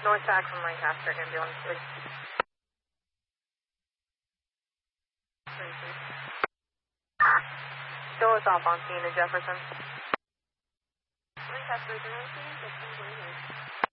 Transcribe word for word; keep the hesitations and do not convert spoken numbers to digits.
North back from Lancaster, ambulance, please. Show us off on scene in Jefferson. Lancaster,